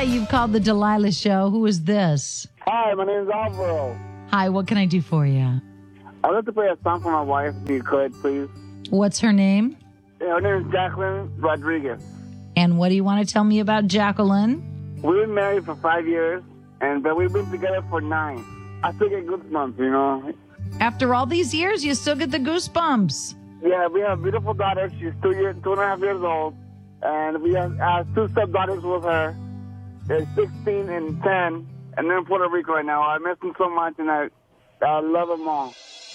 you've called the Delilah Show. Who is this? Hi, my name is Alvaro. Hi, what can I do for you? I'd like to play a song for my wife, if you could, please. What's her name? Her name is Jacqueline Rodriguez. And what do you want to tell me about Jacqueline? We've been married for 5 years, but we've been together for 9. I still get goosebumps, you know. After all these years, you still get the goosebumps. Yeah, we have a beautiful daughter. She's 2.5 years old. And we have 2 stepdaughters with her. They're 16 and 10. And they're in Puerto Rico right now. I miss them so much, and I love them all.